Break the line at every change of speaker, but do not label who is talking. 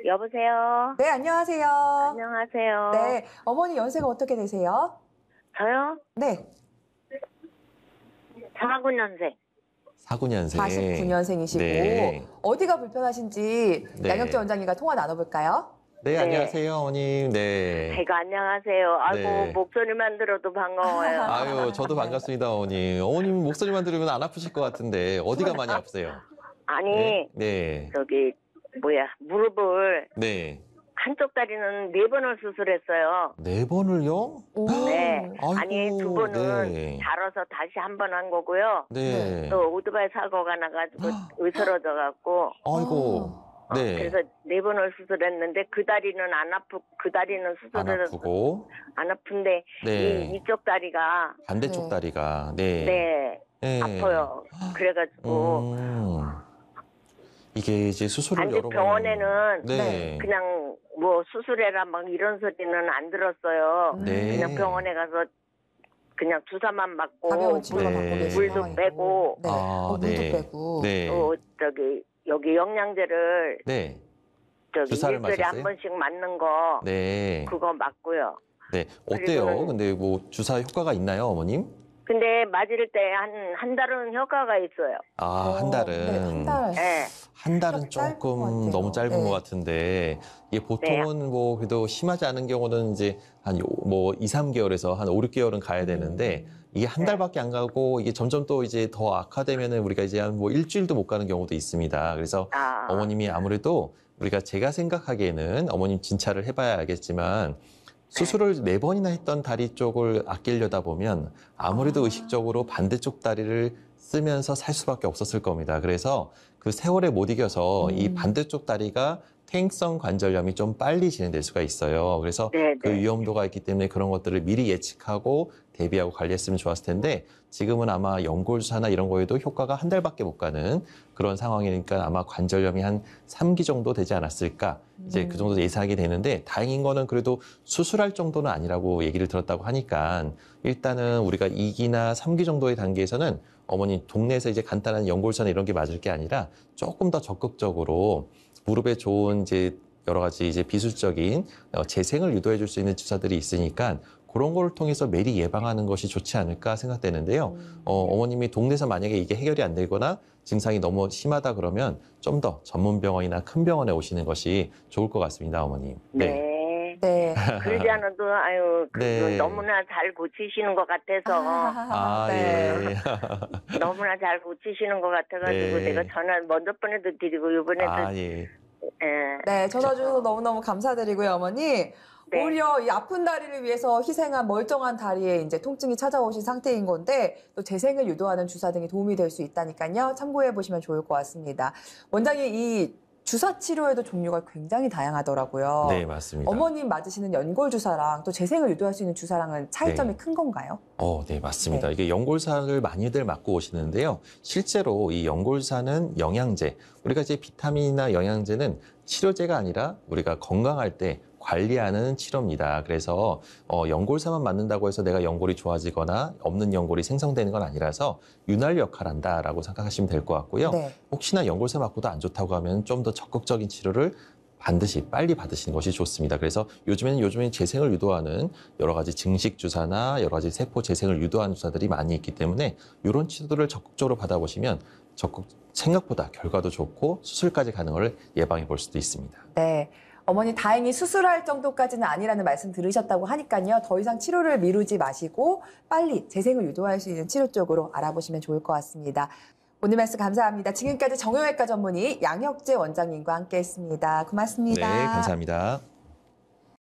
여보세요?
네, 안녕하세요.
안녕하세요.
네, 어머니 연세가 어떻게 되세요?
저요?
네,
49년생.
49년생.
49년생이시고
네.
어디가 불편하신지
네.
양혁재 원장님과 통화 나눠볼까요?
네,
네.
안녕하세요, 어머님. 네.
아이고, 안녕하세요. 아이고,
네.
목소리만 들어도 반가워요.
아유, 저도 반갑습니다, 어머님. 어머님 목소리만 들으면 안 아프실 것 같은데 어디가 많이 아프세요?
아니,
네. 네.
무릎을
네.
한쪽 다리는 4번을 수술했어요.
4번을요?
오.
네.
아이고,
아니, 2번은
네.
자러서 다시 한 번 한 거고요.
네.
또 오토바이 사고가 나가지고 으스러져갖고.
아이고. 네.
그래서 4번을 수술했는데 그 다리는 그 다리는
안
수술을
아프고.
안 아픈데
네.
이쪽 다리가
반대쪽
네.
다리가. 네.
네,
네.
아파요. 그래가지고
이게 이제 수술을
아니
여러 번.
병원에는
네.
그냥 뭐 수술해라 막 이런 소리는 안 들었어요.
네.
그냥 병원에 가서 그냥 주사만 맞고
가벼운 치료만
네.
받고 계신
물도
상황이고.
빼고
네.
아,
물도
네.
빼고.
네.
또 여기 영양제를
네. 주사를
일주일에 한
맞았어요?
번씩 맞는 거
네.
그거 맞고요.
네. 어때요?
그리고는-
근데 뭐 주사 효과가 있나요, 어머님?
근데 맞을 때 한 달은 효과가 있어요.
아, 한 달은.
네, 한 달.
네.
한 달은
짧은 것
조금
같아요.
너무 짧은
네.
것 같은데, 이게 보통은 뭐, 그래도 심하지 않은 경우는 이제 한 뭐 2, 3개월에서 한 5, 6개월은 가야 되는데, 이게 한
네.
달밖에 안 가고, 이게 점점 또 이제 더 악화되면은 우리가 이제 한 뭐 일주일도 못 가는 경우도 있습니다. 그래서
아,
어머님이 아무래도 제가 생각하기에는 어머님 진찰을 해봐야 알겠지만, 수술을 4번이나 했던 다리 쪽을 아끼려다 보면 아무래도 의식적으로 반대쪽 다리를 쓰면서 살 수밖에 없었을 겁니다. 그래서 그 세월에 못 이겨서 이 반대쪽 다리가 퇴행성 관절염이 좀 빨리 진행될 수가 있어요. 그래서
네,
그
네.
위험도가 있기 때문에 그런 것들을 미리 예측하고 대비하고 관리했으면 좋았을 텐데 지금은 아마 연골주사나 이런 거에도 효과가 한 달밖에 못 가는 그런 상황이니까 아마 관절염이 한 3기 정도 되지 않았을까 이제 그 정도 예상이 되는데 다행인 거는 그래도 수술할 정도는 아니라고 얘기를 들었다고 하니까 일단은 우리가 2기나 3기 정도의 단계에서는 어머니 동네에서 이제 간단한 연골주사나 이런 게 맞을 게 아니라 조금 더 적극적으로 무릎에 좋은 이제 여러 가지 이제 비술적인 재생을 유도해 줄 수 있는 주사들이 있으니까 그런 걸 통해서 미리 예방하는 것이 좋지 않을까 생각되는데요. 어머님이 동네에서 만약에 이게 해결이 안 되거나 증상이 너무 심하다 그러면 좀 더 전문 병원이나 큰 병원에 오시는 것이 좋을 것 같습니다, 어머님.
네.
네.
그러지 않아도 아유
네.
너무나 잘 고치시는 것 같아서
아,
네.
예.
너무나 잘 고치시는 것 같아가지고
네.
내가 전화 먼저 번에도 드리고 이번에도
아, 예.
예.
네, 전화 주셔서 너무너무 감사드리고요, 어머니.
네.
오히려 이 아픈 다리를 위해서 희생한 멀쩡한 다리에 이제 통증이 찾아오신 상태인 건데 또 재생을 유도하는 주사 등이 도움이 될 수 있다니까요. 참고해 보시면 좋을 것 같습니다. 원장님, 이 주사 치료에도 종류가 굉장히 다양하더라고요.
네, 맞습니다.
어머님 맞으시는 연골 주사랑 또 재생을 유도할 수 있는 주사랑은 차이점이
네.
큰 건가요?
네, 맞습니다. 이게 연골사를 많이들 맞고 오시는데요. 실제로 이 연골사는 영양제, 우리가 이제 비타민이나 영양제는 치료제가 아니라 우리가 건강할 때 관리하는 치료입니다. 그래서 연골사만 맞는다고 해서 내가 연골이 좋아지거나 없는 연골이 생성되는 건 아니라서 윤활 역할을 한다라고 생각하시면 될 것 같고요.
네.
혹시나 연골사 맞고도 안 좋다고 하면 좀 더 적극적인 치료를 반드시 빨리 받으시는 것이 좋습니다. 그래서 요즘에는 재생을 유도하는 여러 가지 증식 주사나 여러 가지 세포 재생을 유도하는 주사들이 많이 있기 때문에 이런 치료들을 적극적으로 받아보시면 생각보다 결과도 좋고 수술까지 가는 걸 예방해 볼 수도 있습니다.
네. 어머니 다행히 수술할 정도까지는 아니라는 말씀 들으셨다고 하니까요. 더 이상 치료를 미루지 마시고 빨리 재생을 유도할 수 있는 치료 쪽으로 알아보시면 좋을 것 같습니다. 오늘 말씀 감사합니다. 지금까지 정형외과 전문의 양혁재 원장님과 함께했습니다. 고맙습니다.
네, 감사합니다.